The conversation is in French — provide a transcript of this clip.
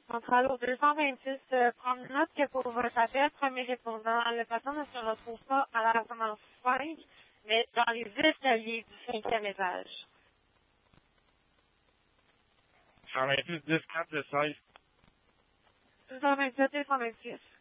Centrale au 226, prendre note que pour votre appel, premier répondant, la personne ne se retrouve pas à la résidence 5, mais dans les escaliers du 5e étage. 126, 10, 4, 16. 227 et 126.